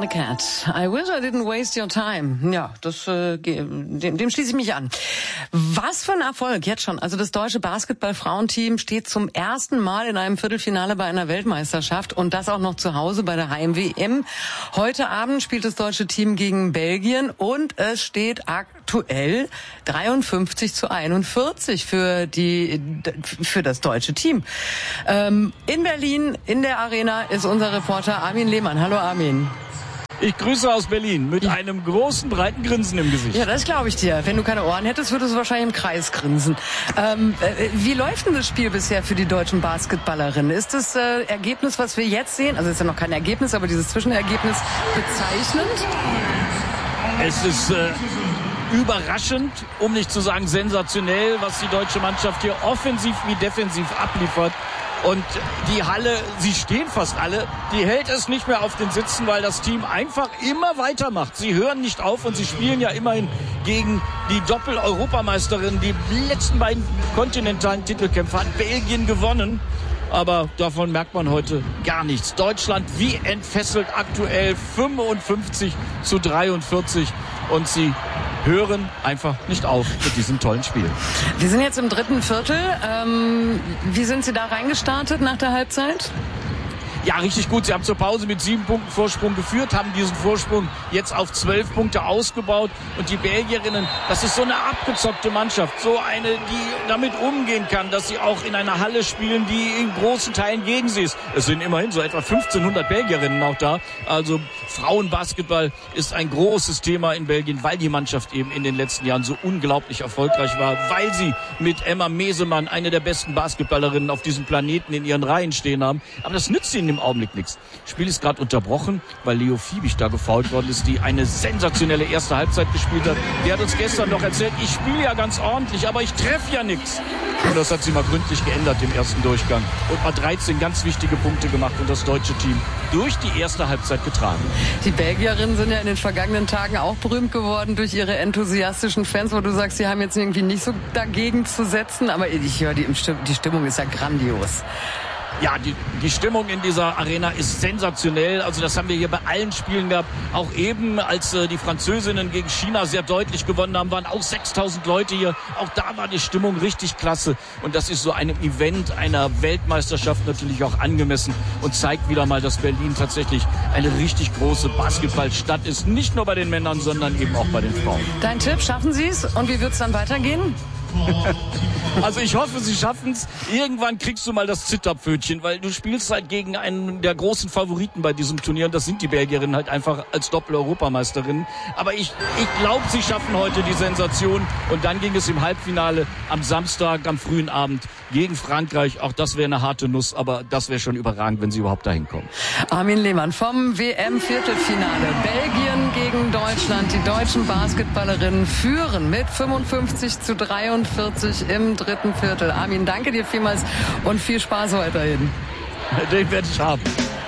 Doja Cat. I wish I didn't waste your time. Ja, dem schließe ich mich an. Was für ein Erfolg jetzt schon. Also das deutsche Basketball-Frauenteam steht zum ersten Mal in einem Viertelfinale bei einer Weltmeisterschaft und das auch noch zu Hause bei der Heim-WM. Heute Abend spielt das deutsche Team gegen Belgien und es steht aktuell 53-41 für das deutsche Team. In Berlin, in der Arena, ist unser Reporter Armin Lehmann. Hallo Armin. Ich grüße aus Berlin mit einem großen, breiten Grinsen im Gesicht. Ja, das glaube ich dir. Wenn du keine Ohren hättest, würdest du wahrscheinlich im Kreis grinsen. Wie läuft denn das Spiel bisher für die deutschen Basketballerinnen? Ist das Ergebnis, was wir jetzt sehen, also ist ja noch kein Ergebnis, aber dieses Zwischenergebnis bezeichnend? Es ist überraschend, um nicht zu sagen sensationell, was die deutsche Mannschaft hier offensiv wie defensiv abliefert. Und die Halle, sie stehen fast alle, die hält es nicht mehr auf den Sitzen, weil das Team einfach immer weitermacht. Sie hören nicht auf und sie spielen ja immerhin gegen die Doppel-Europameisterin. Die letzten beiden kontinentalen Titelkämpfe hat Belgien gewonnen. Aber davon merkt man heute gar nichts. Deutschland wie entfesselt aktuell 55-43 und sie hören einfach nicht auf mit diesem tollen Spiel. Wir sind jetzt im dritten Viertel. Wie sind Sie da reingestartet nach der Halbzeit? Ja, richtig gut. Sie haben zur Pause mit 7 Punkten Vorsprung geführt, haben diesen Vorsprung jetzt auf 12 Punkte ausgebaut. Und die Belgierinnen, das ist so eine abgezockte Mannschaft. So eine, die damit umgehen kann, dass sie auch in einer Halle spielen, die in großen Teilen gegen sie ist. Es sind immerhin so etwa 1500 Belgierinnen auch da. Also Frauenbasketball ist ein großes Thema in Belgien, weil die Mannschaft eben in den letzten Jahren so unglaublich erfolgreich war, weil sie mit Emma Mesemann eine der besten Basketballerinnen auf diesem Planeten in ihren Reihen stehen haben. Aber das nützt ihnen im Augenblick nichts. Das Spiel ist gerade unterbrochen, weil Leo Fiebig da gefoult worden ist, die eine sensationelle erste Halbzeit gespielt hat. Die hat uns gestern noch erzählt, ich spiele ja ganz ordentlich, aber ich treffe ja nichts. Und das hat sie mal gründlich geändert im ersten Durchgang. Und mal 13 ganz wichtige Punkte gemacht und das deutsche Team durch die erste Halbzeit getragen. Die Belgierinnen sind ja in den vergangenen Tagen auch berühmt geworden durch ihre enthusiastischen Fans, wo du sagst, sie haben jetzt irgendwie nicht so dagegen zu setzen, aber ich höre, die Stimmung ist ja grandios. Ja, die Stimmung in dieser Arena ist sensationell. Also das haben wir hier bei allen Spielen gehabt. Auch eben, als die Französinnen gegen China sehr deutlich gewonnen haben, waren auch 6000 Leute hier. Auch da war die Stimmung richtig klasse. Und das ist so einem Event einer Weltmeisterschaft natürlich auch angemessen und zeigt wieder mal, dass Berlin tatsächlich eine richtig große Basketballstadt ist. Nicht nur bei den Männern, sondern eben auch bei den Frauen. Dein Tipp, schaffen Sie es? Und wie wird es dann weitergehen? Also ich hoffe, sie schaffen es. Irgendwann kriegst du mal das Zitterpfötchen, weil du spielst halt gegen einen der großen Favoriten bei diesem Turnier und das sind die Belgierinnen halt einfach als Doppel-Europameisterinnen. Aber ich glaube, sie schaffen heute die Sensation und dann ging es im Halbfinale am Samstag, am frühen Abend gegen Frankreich. Auch das wäre eine harte Nuss, aber das wäre schon überragend, wenn sie überhaupt dahin kommen. Armin Lehmann vom WM-Viertelfinale. Belgien gegen Deutschland. Die deutschen Basketballerinnen führen mit 55-43 im dritten Viertel. Armin, danke dir vielmals und viel Spaß weiterhin. Den werde ich haben.